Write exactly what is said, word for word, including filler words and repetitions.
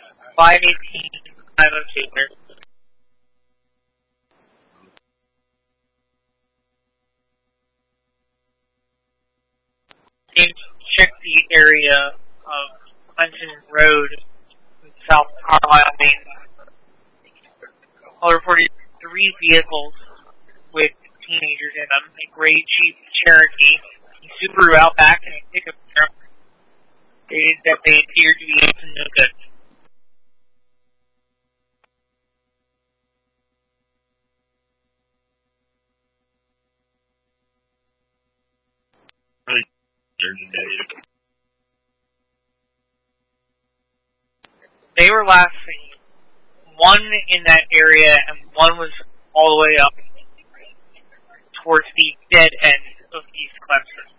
five eighteen, five oh two, sir. Team, check the area of Clinton Road in South Carlisle, Maine. All reported three vehicles with teenagers in them, a gray Jeep Cherokee, a Subaru Outback, and a pickup truck. Stated that they appeared to be up to no good. They were last seen. One in that area, and one was all the way up towards the dead end of East Clemson.